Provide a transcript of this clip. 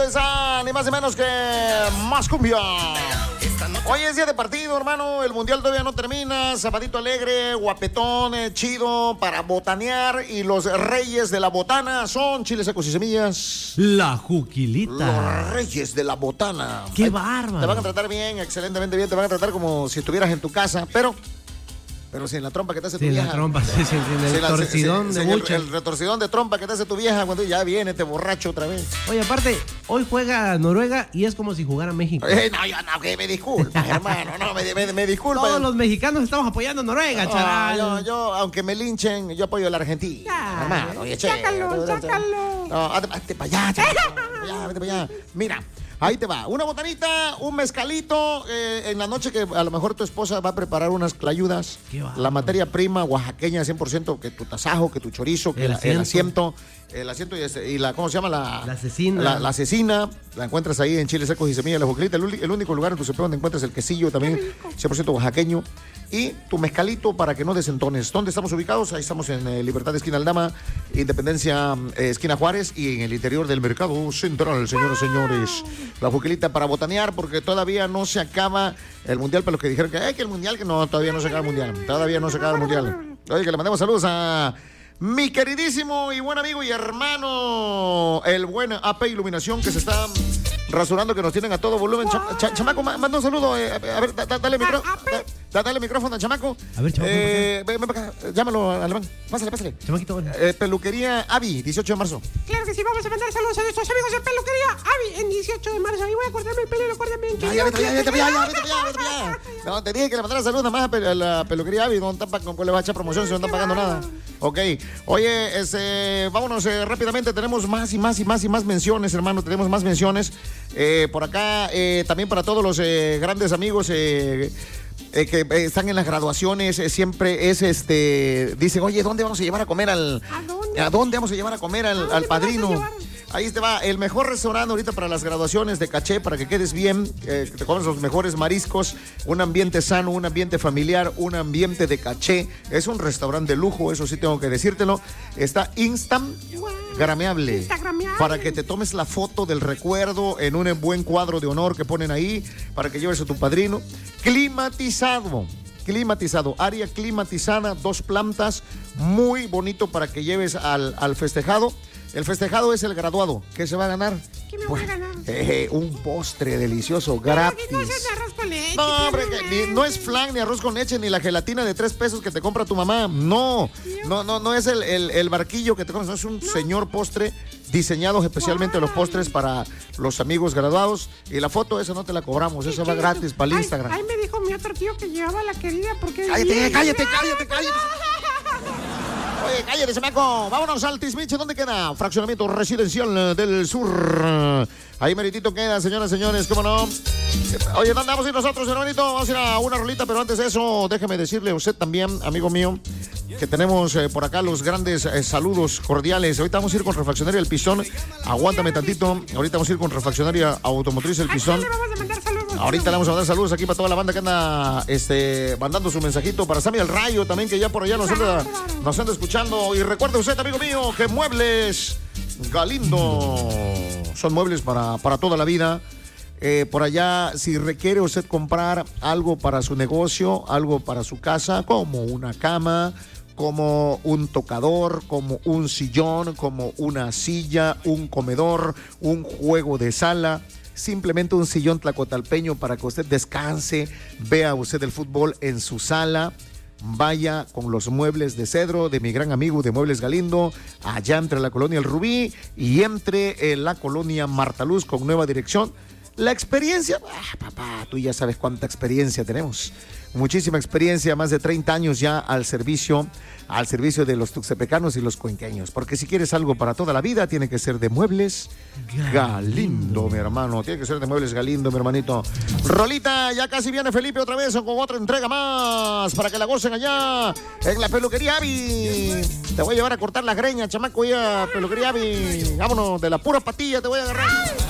bienvenidos a ni más ni menos que Más Cumbia. Hoy es día de partido, hermano. El mundial todavía no termina. Sabadito alegre, guapetón, chido para botanear. Y los reyes de la botana son chiles secos y semillas. La Juquilita. Los reyes de la botana. ¡Qué bárbaro! Te van a tratar bien, excelentemente bien. Te van a tratar como si estuvieras en tu casa, pero sin la trompa que te hace tu vieja. Sin la trompa, sin el torcidón de buche. El retorcidón de trompa que te hace tu vieja cuando ya viene, te borracho otra vez. Oye, aparte, hoy juega Noruega y es como si jugara México. Que me disculpa, hermano. No, me disculpa. Todos los mexicanos estamos apoyando a Noruega, chaval. Yo, aunque me linchen, yo apoyo a la Argentina. Hermano, oye, sácalo. No, vete para allá, vete para allá. Mira. Ahí te va, una botanita, un mezcalito, en la noche que a lo mejor tu esposa va a preparar unas clayudas, la materia prima oaxaqueña 100%, que tu tasajo, que tu chorizo, que el asiento y la, ¿cómo se llama? La cecina. La cecina, la encuentras ahí en Chiles Secos y Semillas, la Juquilita, el único lugar en tu cepeo donde encuentras el quesillo también 100% oaxaqueño. Y tu mezcalito para que no desentones. ¿Dónde estamos ubicados? Ahí estamos en Libertad, esquina Aldama, Independencia, esquina Juárez, y en el interior del Mercado Central, señoras y señores. La Juquilita para botanear, porque todavía no se acaba el mundial, para los que dijeron que el mundial, que no, todavía no se acaba el mundial. Todavía no se acaba el mundial. Oye, que le mandemos saludos a mi queridísimo y buen amigo y hermano, el buen AP Iluminación, que se está rasurando, que nos tienen a todo volumen. Chamaco, manda un saludo. A ver, dale micrófono al chamaco. A ver, chamaco. Ven para acá, llámalo, Alemán. Pásale. Chamaquito. Peluquería Avi, 18 de marzo. Claro que sí, vamos a mandar saludos a nuestros amigos de Peluquería Avi en 18 de marzo. Ahí voy a cortarme el pelo y lo cortan bien. Vete para allá. No, te dije que le mandara saludos nada más a la Peluquería Avi. No le va a echar promoción si no están pagando nada. Ok. Oye, vámonos rápidamente. Tenemos más menciones, hermano. Tenemos más menciones. Por acá, también para todos los grandes amigos que están en las graduaciones, siempre es dicen, oye, ¿dónde vamos a llevar a comer ¿A dónde vamos a llevar a comer al padrino? Ahí te va, el mejor restaurante ahorita para las graduaciones de caché, para que quedes bien, que te comes los mejores mariscos, un ambiente sano, un ambiente familiar, un ambiente de caché. Es un restaurante de lujo, eso sí tengo que decírtelo. Está Instagramable, para que te tomes la foto del recuerdo en un buen cuadro de honor que ponen ahí, para que lleves a tu padrino. Climatizado, área climatizada, 2 plantas, muy bonito para que lleves al festejado. El festejado es el graduado. ¿Qué se va a ganar? ¿Qué me voy a ganar? Un postre delicioso, gratis. No es arroz con leche. No, hombre, no es flan, ni arroz con leche, ni la gelatina de 3 pesos que te compra tu mamá. No es el barquillo que te compras. No, es un señor postre diseñados especialmente los postres para los amigos graduados. Y la foto esa no te la cobramos, esa va gratis para el Instagram. Ahí me dijo mi otro tío que llevaba a la querida porque... Cállate. Oye, cállate, chamaco. Vámonos al Tismiche. ¿Dónde queda? Fraccionamiento Residencial del Sur. Ahí meritito queda, señoras y señores, ¿cómo no? Oye, ¿dónde vamos a ir nosotros, hermanito? Vamos a ir a una rolita, pero antes de eso, déjeme decirle a usted también, amigo mío, que tenemos por acá los grandes saludos cordiales. Ahorita vamos a ir con Refaccionaria El Pistón. Aguántame tantito. Ahorita vamos a ir con Refaccionaria Automotriz El Pistón. Ahorita le vamos a mandar saludos aquí para toda la banda que anda mandando su mensajito. Para Sammy el Rayo también, que ya por allá nos anda escuchando. Y recuerde usted, amigo mío, que Muebles Galindo son muebles para toda la vida. Por allá, si requiere usted comprar algo para su negocio, algo para su casa, como una cama, como un tocador, como un sillón, como una silla, un comedor, un juego de sala, simplemente un sillón tlacotalpeño para que usted descanse, vea usted el fútbol en su sala. Vaya con los muebles de cedro de mi gran amigo de Muebles Galindo, allá entre la colonia El Rubí y entre la colonia Martaluz, con nueva dirección. La experiencia, papá, tú ya sabes cuánta experiencia tenemos. Muchísima experiencia, más de 30 años ya al servicio de los tuxtepecanos y los cuenqueños. Porque si quieres algo para toda la vida, tiene que ser de Muebles Galindo, mi hermano. Tiene que ser de Muebles Galindo, mi hermanito. Rolita, ya casi viene Felipe otra vez con otra entrega más para que la gocen allá en la Peluquería Avi. Te voy a llevar a cortar la greña, chamaco, ya, Peluquería Avi. Vámonos, de la pura patilla te voy a agarrar.